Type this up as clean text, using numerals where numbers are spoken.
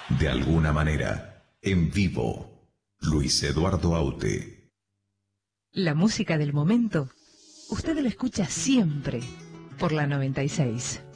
De alguna manera, en vivo, Luis Eduardo Aute. La música del momento, usted la escucha siempre por la 96.